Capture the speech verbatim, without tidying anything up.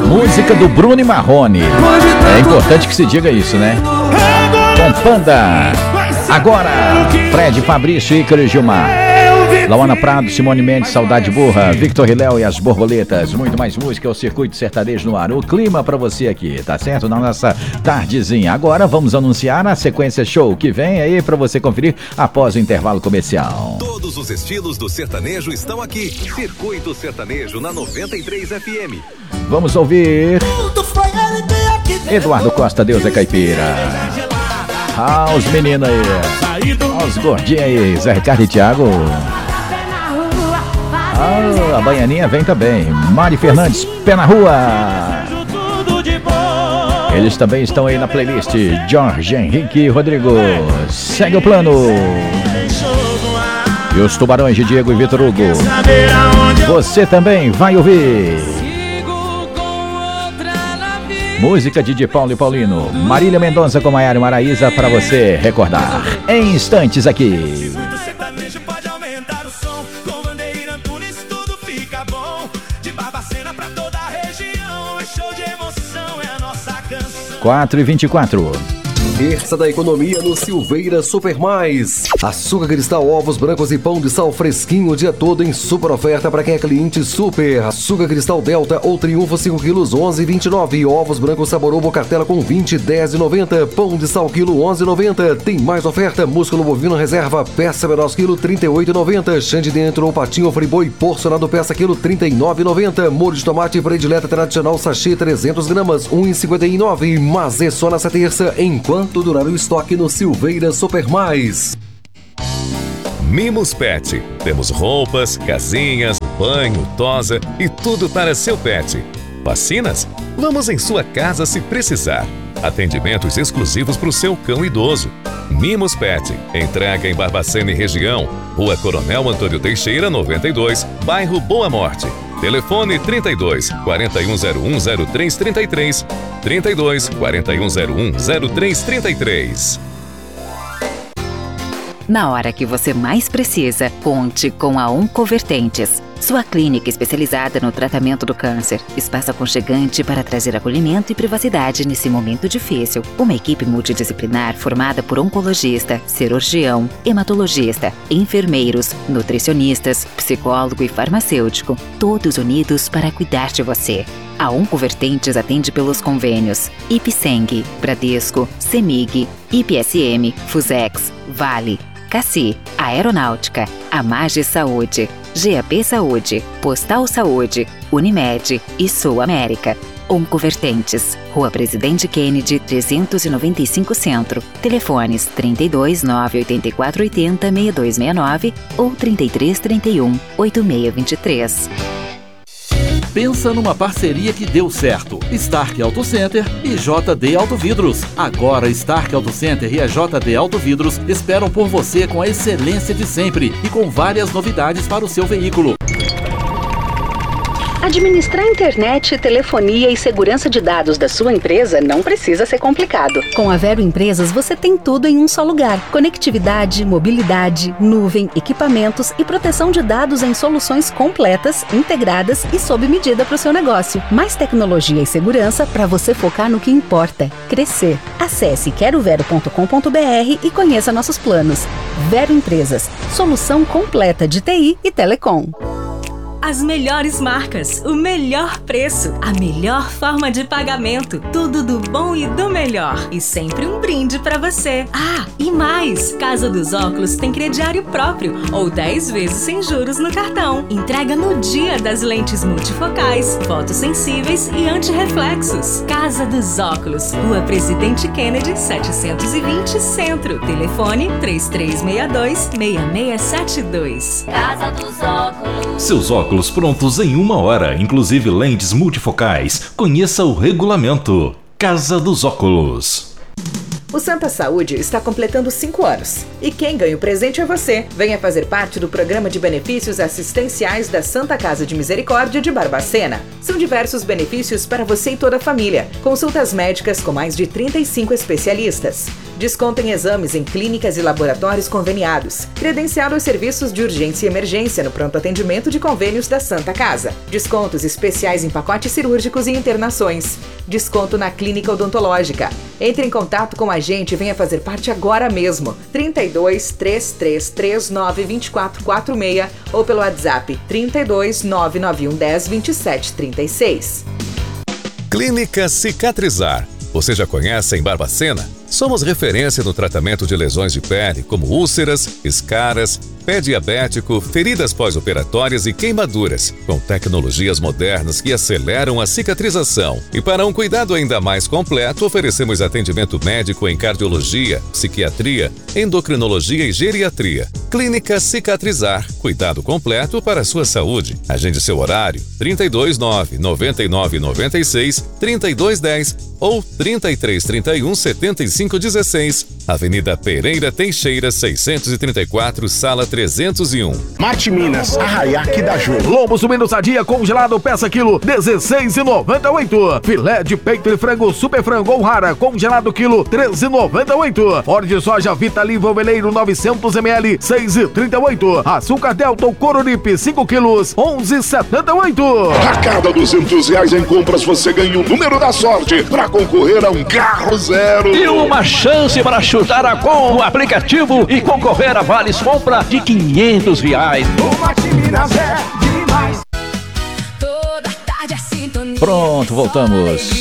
Música do Bruno e Marrone. É importante que se diga isso, né? Com Panda. Agora, Fred, Fabrício, Ícaro e Gilmar. Lauana Prado, Simone Mendes, Saudade Burra, Victor Hiléo e as Borboletas. Muito mais música, é o Circuito Sertanejo no ar. O clima pra você aqui, tá certo? Na nossa tardezinha. Agora vamos anunciar a sequência show que vem aí pra você conferir após o intervalo comercial. Todos os estilos do sertanejo estão aqui. Circuito Sertanejo na noventa e três F M. Vamos ouvir Eduardo Costa, Deus é Caipira. Ah, os meninos aí. Ah, os gordinhos aí, Zé Ricardo e Thiago. Ah, a Baianinha vem também. Mari Fernandes, Pé na Rua. Eles também estão aí na playlist. Jorge Henrique e Rodrigo. Segue o plano. E os Tubarões de Diego e Vitor Hugo. Você também vai ouvir música de Di Paulo e Paulino. Marília Mendonça com Maiara e Maraísa para você recordar. Em instantes aqui. quatro e vinte e quatro. Terça da economia no Silveira Super Mais. Açúcar cristal, ovos brancos e pão de sal fresquinho o dia todo em super oferta para quem é cliente Super. Açúcar cristal Delta ou Triunfo cinco quilos onze e vinte e nove. Ovos brancos sabor ovo cartela com vinte, dez e noventa. Pão de sal quilo onze e noventa. Tem mais oferta. Músculo bovino reserva peça menor quilo trinta e oito e noventa. Xande dentro ou patinho friboi porcionado peça quilo trinta e nove e noventa. Molho de tomate predileta tradicional sachê trezentos gramas um e cinquenta e nove. Mas é só nessa terça enquanto durar o estoque no Silveira Super Mais. Mimos Pet. Temos roupas, casinhas, banho, tosa e tudo para seu pet. Vacinas? Vamos em sua casa se precisar. Atendimentos exclusivos para o seu cão idoso. Mimos Pet. Entrega em Barbacena e região. Rua Coronel Antônio Teixeira, noventa e dois, bairro Boa Morte. Telefone trinta e dois, quarenta e um zero um, zero três trinta e três. trinta e dois, quarenta e um zero um, zero três trinta e três. Na hora que você mais precisa, conte com a Oncovertentes. Sua clínica especializada no tratamento do câncer. Espaço aconchegante para trazer acolhimento e privacidade nesse momento difícil. Uma equipe multidisciplinar formada por oncologista, cirurgião, hematologista, enfermeiros, nutricionistas, psicólogo e farmacêutico. Todos unidos para cuidar de você. A Oncovertentes atende pelos convênios Ipseng, Bradesco, Semig, I P S M, Fusex, Vale, Cassi, Aeronáutica, Amage Saúde, G A P Saúde, Postal Saúde, Unimed e Sul América. Oncovertentes, Rua Presidente Kennedy, trezentos e noventa e cinco Centro. Telefones trinta e dois, nove oito quatro oito zero, seis dois seis nove ou trinta e três, trinta e um, oitenta e seis vinte e três. Pensa numa parceria que deu certo. Stark Auto Center e J D Auto Vidros. Agora Stark Auto Center e a J D Auto Vidros esperam por você com a excelência de sempre e com várias novidades para o seu veículo. Administrar internet, telefonia e segurança de dados da sua empresa não precisa ser complicado. Com a Vero Empresas você tem tudo em um só lugar. Conectividade, mobilidade, nuvem, equipamentos e proteção de dados em soluções completas, integradas e sob medida para o seu negócio. Mais tecnologia e segurança para você focar no que importa, crescer. Acesse quero vero ponto com ponto br e conheça nossos planos. Vero Empresas, solução completa de T I e telecom. As melhores marcas, o melhor preço, a melhor forma de pagamento, tudo do bom e do melhor. E sempre um brinde pra você. Ah, e mais! Casa dos Óculos tem crediário próprio ou dez vezes sem juros no cartão. Entrega no dia das lentes multifocais, fotossensíveis e antirreflexos. Casa dos Óculos, Rua Presidente Kennedy, setecentos e vinte, Centro. Telefone três três seis dois, seis seis sete dois. Casa dos Óculos. Seus óculos prontos em uma hora, inclusive lentes multifocais. Conheça o regulamento. Casa dos Óculos. O Santa Saúde está completando cinco anos. E quem ganha o presente é você. Venha fazer parte do programa de benefícios assistenciais da Santa Casa de Misericórdia de Barbacena. São diversos benefícios para você e toda a família. Consultas médicas com mais de trinta e cinco especialistas. Desconto em exames em clínicas e laboratórios conveniados. Credenciado aos serviços de urgência e emergência no pronto atendimento de convênios da Santa Casa. Descontos especiais em pacotes cirúrgicos e internações. Desconto na clínica odontológica. Entre em contato com a gente e venha fazer parte agora mesmo. trinta e dois, três três três nove, vinte e quatro quarenta e seis ou pelo WhatsApp trinta e dois, nove nove um dez, vinte e sete trinta e seis. Clínica Cicatrizar. Você já conhece em Barbacena? Somos referência no tratamento de lesões de pele, como úlceras, escaras, pé diabético, feridas pós-operatórias e queimaduras, com tecnologias modernas que aceleram a cicatrização. E para um cuidado ainda mais completo, oferecemos atendimento médico em cardiologia, psiquiatria, endocrinologia e geriatria. Clínica Cicatrizar. Cuidado completo para a sua saúde. Agende seu horário trinta e dois, nove noventa e nove, noventa e seis, trinta e dois dez ou trinta e três, trinta e um, setenta e cinco dezesseis. Avenida Pereira Teixeira, seiscentos e trinta e quatro, sala trezentos e um. Mate Minas, Arraiaque da Ju. Lombo subindo sadia congelado, peça quilo dezesseis e noventa e oito. Filé de peito e frango super frango ou rara congelado quilo treze e noventa e oito. Óleo de soja Vitalivo Veleiro novecentos mililitros, seis e trinta e oito. Açúcar Delta Coronipe cinco quilos, onze e setenta e oito. A cada duzentos reais em compras você ganha o número da sorte para concorrer a um carro zero. E uma chance para chutar a com o aplicativo e concorrer a vales compra de quinhentos reais. O Mate Minas é demais. Pronto, voltamos.